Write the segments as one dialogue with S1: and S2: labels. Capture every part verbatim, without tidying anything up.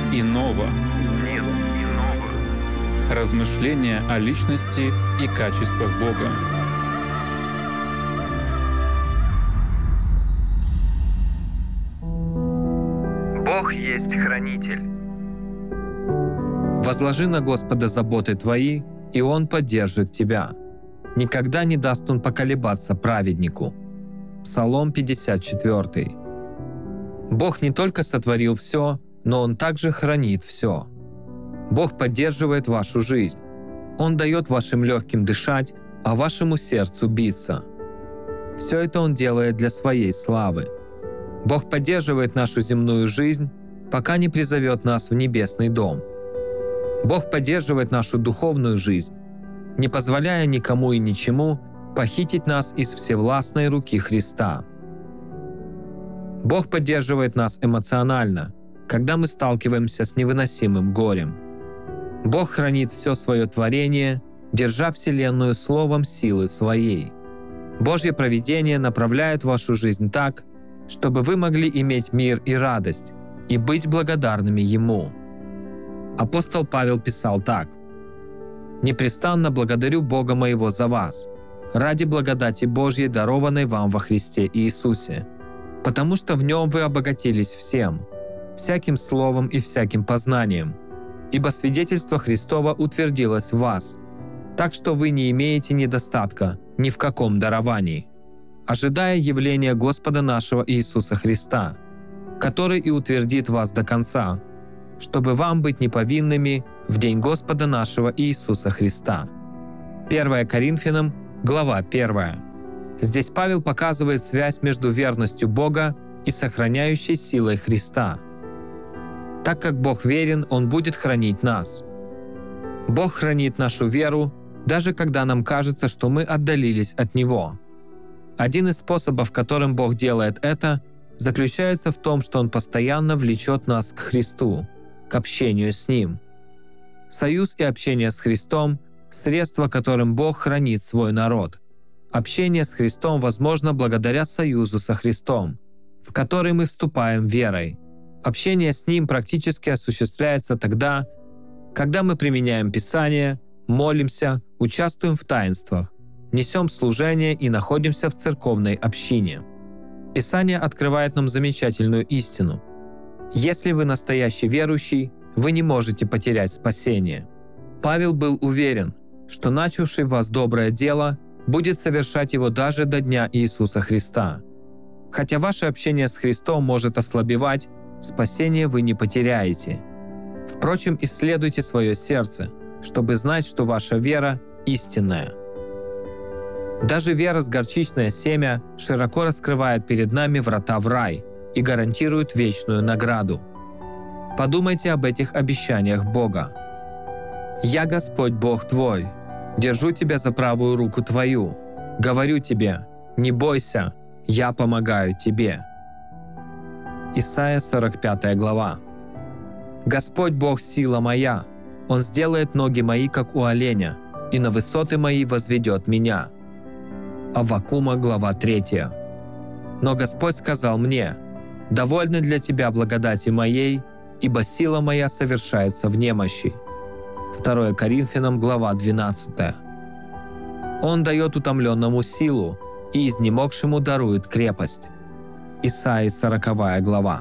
S1: иного.
S2: Нет иного.
S1: Размышления о личности и качествах Бога.
S2: Бог есть хранитель.
S3: Возложи на Господа заботы твои, и Он поддержит тебя. Никогда не даст Он поколебаться праведнику. Псалом пятьдесят четыре. Бог не только сотворил все, но Он также хранит все. Бог поддерживает вашу жизнь. Он дает вашим легким дышать, а вашему сердцу биться. Все это Он делает для своей славы. Бог поддерживает нашу земную жизнь, пока не призовет нас в небесный дом. Бог поддерживает нашу духовную жизнь, не позволяя никому и ничему похитить нас из всевластной руки Христа. Бог поддерживает нас эмоционально, когда мы сталкиваемся с невыносимым горем. Бог хранит все свое творение, держа Вселенную словом силы своей. Божье провидение направляет вашу жизнь так, чтобы вы могли иметь мир и радость и быть благодарными Ему. Апостол Павел писал так: «Непрестанно благодарю Бога моего за вас, ради благодати Божьей, дарованной вам во Христе Иисусе, потому что в Нем вы обогатились всем, всяким словом и всяким познанием, ибо свидетельство Христово утвердилось в вас, так что вы не имеете недостатка ни в каком даровании, ожидая явления Господа нашего Иисуса Христа, который и утвердит вас до конца, чтобы вам быть неповинными в день Господа нашего Иисуса Христа». первое Коринфянам, глава первая. Здесь Павел показывает связь между верностью Бога и сохраняющей силой Христа. Так как Бог верен, Он будет хранить нас. Бог хранит нашу веру, даже когда нам кажется, что мы отдалились от Него. Один из способов, которым Бог делает это, заключается в том, что Он постоянно влечет нас к Христу, к общению с Ним. Союз и общение с Христом – средство, которым Бог хранит свой народ. Общение с Христом возможно благодаря союзу со Христом, в который мы вступаем верой. Общение с Ним практически осуществляется тогда, когда мы применяем Писание, молимся, участвуем в таинствах, несем служение и находимся в церковной общине. Писание открывает нам замечательную истину. Если вы настоящий верующий, вы не можете потерять спасение. Павел был уверен, что начавший в вас доброе дело будет совершать его даже до дня Иисуса Христа. Хотя ваше общение с Христом может ослабевать, спасение вы не потеряете. Впрочем, исследуйте свое сердце, чтобы знать, что ваша вера истинная. Даже вера с горчичное семя широко раскрывает перед нами врата в рай и гарантирует вечную награду. Подумайте об этих обещаниях Бога. «Я Господь Бог твой, держу тебя за правую руку твою, говорю тебе, не бойся, я помогаю тебе». Исайя сорок пятая глава. «Господь Бог сила моя, Он сделает ноги мои, как у оленя, и на высоты мои возведет меня». Аввакума, глава третья. «Но Господь сказал мне, довольно для тебя благодати моей, ибо сила моя совершается в немощи». второе Коринфянам, глава двенадцатая. «Он дает утомленному силу, и изнемогшему дарует крепость». Исайя сороковая глава.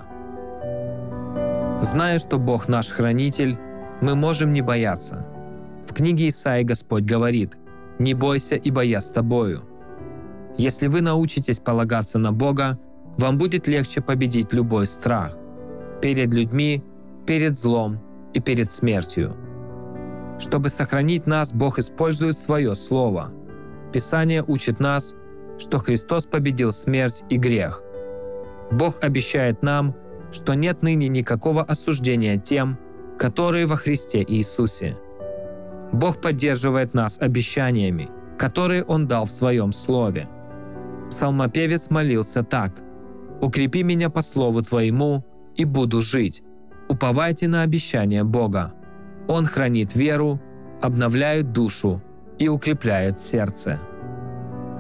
S3: Зная, что Бог наш хранитель, мы можем не бояться. В книге Исаии Господь говорит: «Не бойся, ибо я с тобою». Если вы научитесь полагаться на Бога, вам будет легче победить любой страх перед людьми, перед злом и перед смертью. Чтобы сохранить нас, Бог использует свое Слово. Писание учит нас, что Христос победил смерть и грех. Бог обещает нам, что нет ныне никакого осуждения тем, которые во Христе Иисусе. Бог поддерживает нас обещаниями, которые Он дал в Своем Слове. Псалмопевец молился так: «Укрепи меня по слову Твоему, и буду жить». Уповайте на обещание Бога. Он хранит веру, обновляет душу и укрепляет сердце.